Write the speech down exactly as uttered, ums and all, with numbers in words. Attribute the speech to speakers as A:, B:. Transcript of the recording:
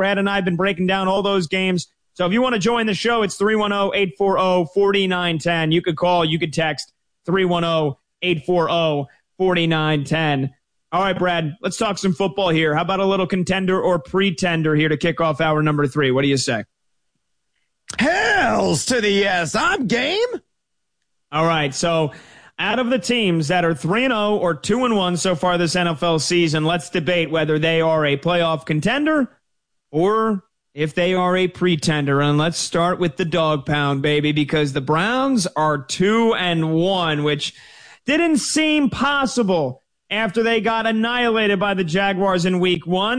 A: Brad and I have been breaking down all those games. So if you want to join the show, it's three one zero, eight four zero, four nine one zero. You could call, you could text three one zero, eight four zero, four nine one zero. All right, Brad, let's talk some football here. How about a little contender or pretender here to kick off hour number three? What do you say?
B: Hells to the yes. I'm game.
A: All right, so out of the teams that are three and oh or two and one so far this N F L season, let's debate whether they are a playoff contender or if they are a pretender. And let's start with the dog pound, baby, because the Browns are two and one, which didn't seem possible after they got annihilated by the Jaguars in week one.